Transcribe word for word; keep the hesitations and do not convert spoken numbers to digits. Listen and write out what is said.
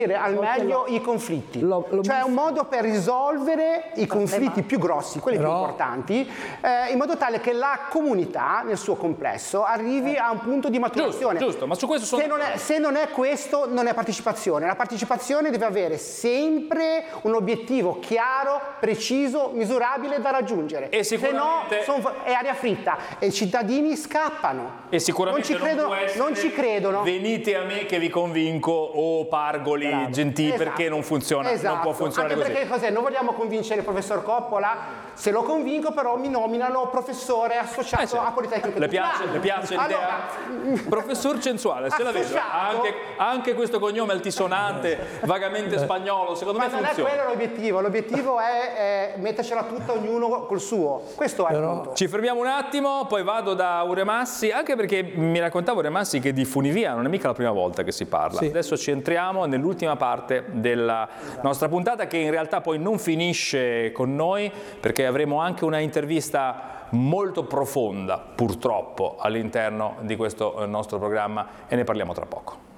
al meglio i conflitti, lo, lo cioè un modo per risolvere i conflitti più grossi, quelli però, più importanti, eh, in modo tale che la comunità nel suo complesso arrivi a un punto di maturazione. Giusto, giusto, ma su questo sono... Se non è, se non è questo, non è partecipazione. La partecipazione deve avere sempre un obiettivo chiaro, preciso, misurabile da raggiungere. E sicuramente... Se no son, è aria fritta e i cittadini scappano. E sicuramente non ci credono. non, può essere, non ci credono. Venite a me che vi convinco o Pargoli. Bravo. Gentili, esatto. Perché non funziona, esatto. non può funzionare Anche così. Perché cos'è? Non vogliamo convincere il professor Coppola, se lo convinco però mi nominano professore associato eh sì. a Politecnico. Le piace, le piace l'idea? Allora, professor Censuale, se la vedo, anche, anche questo cognome altisonante, vagamente spagnolo, secondo ma me funziona. Ma non è quello l'obiettivo, l'obiettivo è, è mettercela tutta ognuno col suo, questo è però... il punto. Ci fermiamo un attimo, poi vado da Uremassi, anche perché mi raccontava Uremassi che di funivia non è mica la prima volta che si parla. Sì. Adesso ci entriamo nell'ultima parte della nostra puntata, che in realtà poi non finisce con noi, perché avremo anche una intervista molto profonda, purtroppo, all'interno di questo nostro programma, e ne parliamo tra poco.